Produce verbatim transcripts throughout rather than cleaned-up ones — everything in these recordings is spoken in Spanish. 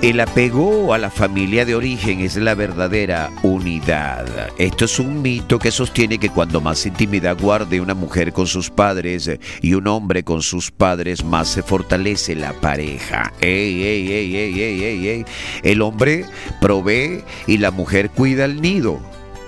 El apego a la familia de origen es la verdadera unidad. Esto es un mito que sostiene que cuando más intimidad guarde una mujer con sus padres y un hombre con sus padres, más se fortalece la pareja. Ey, ey, ey, ey, ey, ey, ey. El hombre provee y la mujer cuida el nido.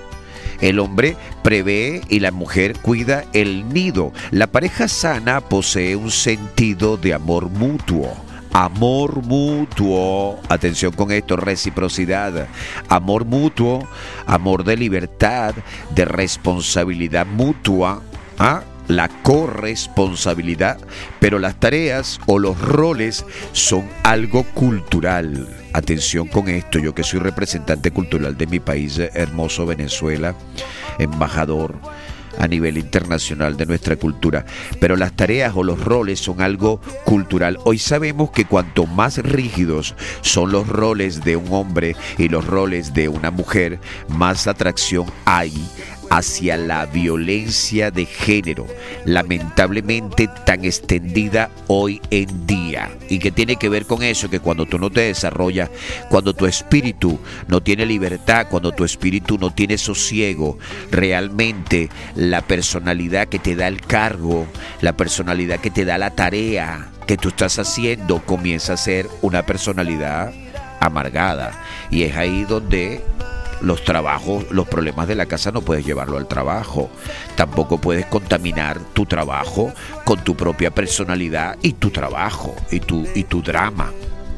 El hombre prevé y la mujer cuida el nido. La pareja sana posee un sentido de amor mutuo. Amor mutuo, atención con esto, reciprocidad, amor mutuo, amor de libertad, de responsabilidad mutua, ¿ah? La corresponsabilidad, pero las tareas o los roles son algo cultural. Atención con esto, yo que soy representante cultural de mi país hermoso Venezuela, embajador a nivel internacional de nuestra cultura, pero las tareas o los roles son algo cultural. Hoy sabemos que cuanto más rígidos son los roles de un hombre y los roles de una mujer, más atracción hay hacia la violencia de género, lamentablemente tan extendida hoy en día. ¿Y qué tiene que ver con eso? Que cuando tú no te desarrollas, cuando tu espíritu no tiene libertad, cuando tu espíritu no tiene sosiego, realmente la personalidad que te da el cargo, la personalidad que te da la tarea que tú estás haciendo, comienza a ser una personalidad amargada. Y es ahí donde los trabajos, los problemas de la casa no puedes llevarlo al trabajo. Tampoco puedes contaminar tu trabajo con tu propia personalidad y tu trabajo y tu, y tu drama.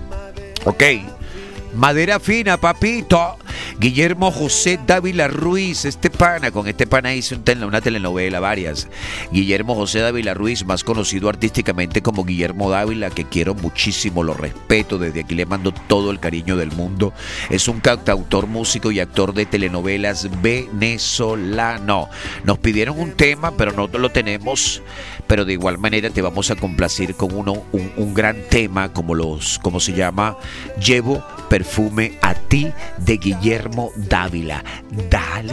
Ok. Madera fina, papito. Guillermo José Dávila Ruiz, este pana, con este pana hice un tel- una telenovela, varias. Guillermo José Dávila Ruiz, más conocido artísticamente como Guillermo Dávila, que quiero muchísimo, lo respeto, desde aquí le mando todo el cariño del mundo. Es un cantautor, músico y actor de telenovelas venezolano. Nos pidieron un tema, pero no lo tenemos, pero de igual manera te vamos a complacir con uno, un, un gran tema, como los, como se llama, Llevo perfume a ti, de Guillermo Dávila. Dale.